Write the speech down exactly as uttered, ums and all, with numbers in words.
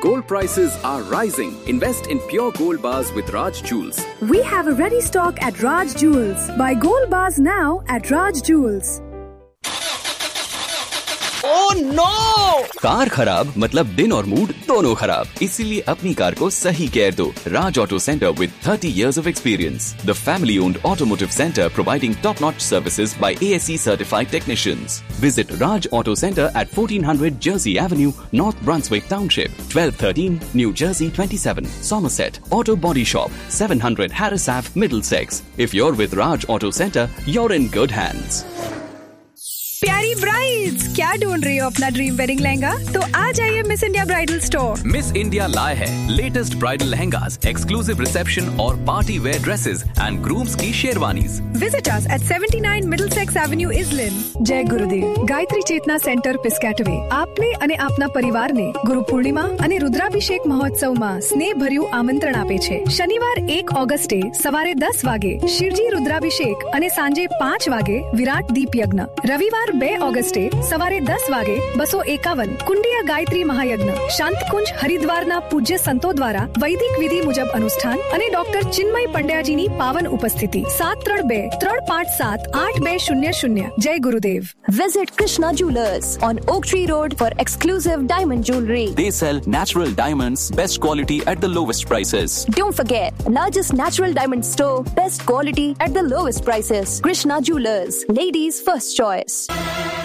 Gold prices are rising. Invest in pure gold bars with Raj Jewels. We have a ready stock at Raj Jewels. Buy gold bars now at Raj Jewels. Oh no! Car खराब मतलब दिन और mood दोनों खराब, इसीलिए अपनी car को सही केयर दो. Raj Auto Center with thirty years of experience. The family-owned automotive center providing top-notch services by A S C certified technicians. Visit Raj Auto Center at fourteen hundred Jersey Avenue, North Brunswick Township, twelve thirteen New Jersey twenty-seven, Somerset. Auto Body Shop, seven hundred Harris Ave, Middlesex. If you're with Raj Auto Center, you're in good hands. प्यारी brides, क्या ढूंढ रही हो अपना dream wedding lehenga? तो आ जाइए miss India bridal store. Miss India लाए है latest bridal lehengas, exclusive reception और party wear dresses and grooms की sherwanis. Visit us at seventy-nine Middlesex Avenue, Islin. જય ગુરુદેવ. ગાયત્રી ચેતના સેન્ટર પિસ્કેટવે આપને અને આપના પરિવારને ગુરુ પૂર્ણિમા અને રુદ્રાભિષેક મહોત્સવમાં સ્નેહભર્યું આમંત્રણ આપે છે. શનિવાર એક ઓગસ્ટે સવારે દસ વાગે શિવજી રુદ્રાભિષેક અને સાંજે પાંચ વાગે વિરાટ દીપ યજ્ઞ. રવિવાર બે ઓગસ્ટે સવારે દસ વાગે બસો એકાવન કુંડિયા ગાયત્રી મહાયજ્ઞ. શાંતકુંજ હરિદ્વારના પૂજ્ય સંતો દ્વારા વૈદિક વિધિ મુજબ અનુષ્ઠાન અને ડોક્ટર ચિન્મય પંડ્યાજીની પાવન ઉપસ્થિતિ. સાત ત્રણ બે ત્રણ પાંચ સાત આઠ બે શૂન્ય શૂન્ય. જય ગુરુદેવ. Visit Krishna Jewelers on Oak Tree Road for exclusive diamond jewelry. They sell natural diamonds, best quality at the lowest prices. Don't forget, largest natural diamond store, best quality at the lowest prices. Krishna Jewelers, ladies' first choice.